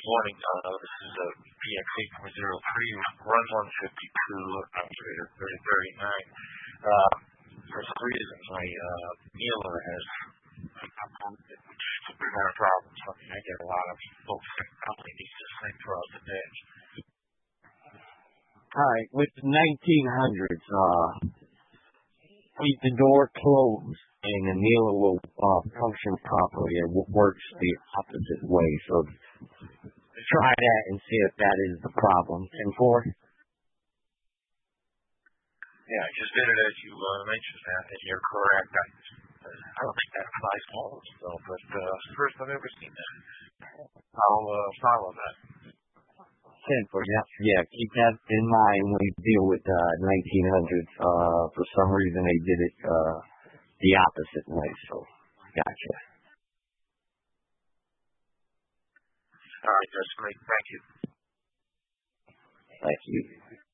Good morning. This is PX8.03, run 152, operator 3039. For some reason, my mailer has had a problem. Something I get a lot of folks that probably need this thing throughout the day. All right, with the 1900s, keep the door closed and the mailer will function properly. It works the opposite way. So try that and see if that is the problem. 10-4? Yeah, I just did it as you mentioned that, and you're correct. I don't think that applies to all of us, though, but first I've ever seen that. I'll follow that. 10-4, yeah, keep that in mind when you deal with 1900s. For some reason, they did it the opposite way, so gotcha. All right, that's great. Thank you. Thank you.